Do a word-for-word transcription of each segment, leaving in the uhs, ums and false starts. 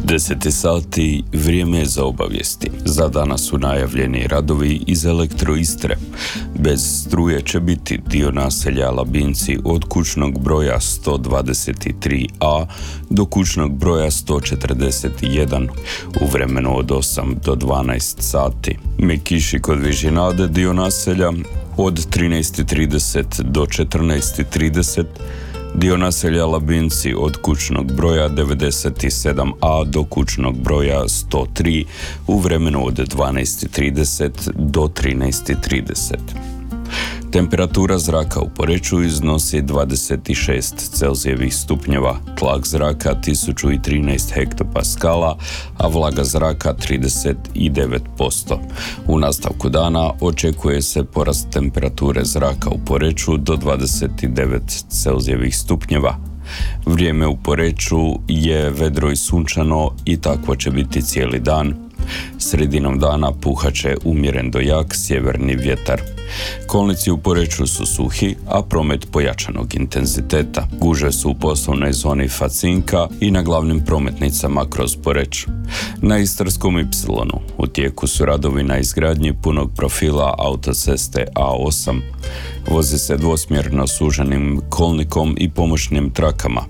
Deseti sati, vrijeme je za obavijesti. Za danas su najavljeni radovi iz Elektroistre. Bez struje će biti dio naselja Labinci od kućnog broja sto dvadeset tri a do kućnog broja sto četrdeset jedan u vremenu od osam do dvanaest sati. Mekiši kod Vižinade dio naselja od trinaest i trideset do četrnaest i trideset, dio naselja Labinci od kućnog broja devedeset sedam a do kućnog broja sto tri u vremenu od dvanaest i trideset do trinaest i trideset. Temperatura zraka u Poreču iznosi dvadeset šest Celzijevih stupnjeva, tlak zraka tisuću trinaest hektopaskala, a vlaga zraka trideset devet posto. U nastavku dana očekuje se porast temperature zraka u Poreču do dvadeset devet Celzijevih stupnjeva. Vrijeme u Poreču je vedro i sunčano i takvo će biti cijeli dan. Sredinom dana puhat će umjeren do jak sjeverni vjetar. Kolnici u Poreču su suhi, a promet pojačanog intenziteta. Gužve su u poslovnoj zoni Facinka i na glavnim prometnicama kroz Poreč. Na Istarskom ipsilonu u tijeku su radovi na izgradnji punog profila autoceste a osam. Vozi se dvosmjerno suženim kolnikom i pomoćnim trakama.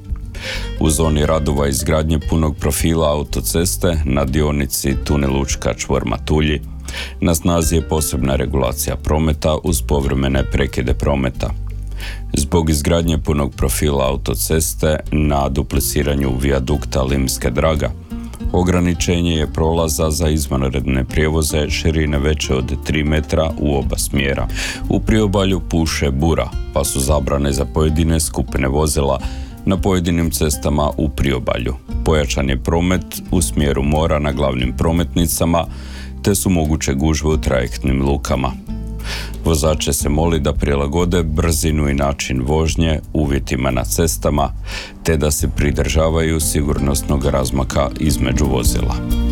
U zoni radova izgradnje punog profila autoceste na dionici tunel Učka čvor Matulji na snazi je posebna regulacija prometa uz povremene prekide prometa. Zbog izgradnje punog profila autoceste na dupliciranju vijadukta Limske Draga, ograničenje je prolaza za izvanredne prijevoze širine veće od tri metra u oba smjera. U priobalju puše bura, pa su zabrane za pojedine skupine vozila na pojedinim cestama u priobalju. Pojačan je promet u smjeru mora na glavnim prometnicama, te su moguće gužve u trajektnim lukama. Vozače se moli da prilagode brzinu i način vožnje uvjetima na cestama, te da se pridržavaju sigurnosnog razmaka između vozila.